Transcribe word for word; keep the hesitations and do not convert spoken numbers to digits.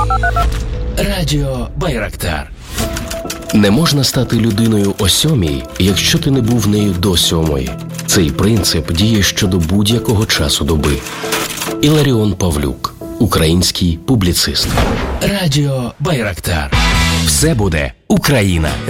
Радіо Байрактар. Не можна стати людиною о сьомій, якщо ти не був нею до сьомої. Цей принцип діє щодо будь-якого часу доби. Іларіон Павлюк, український публіцист. Радіо Байрактар. Все буде Україна.